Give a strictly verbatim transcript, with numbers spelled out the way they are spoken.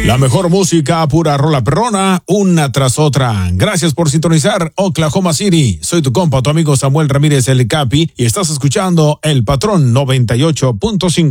La mejor música, pura rola perrona, una tras otra. Gracias por sintonizar Oklahoma City. Soy tu compa, tu amigo Samuel Ramírez El Capi, y estás escuchando El Patrón noventa y ocho punto cinco.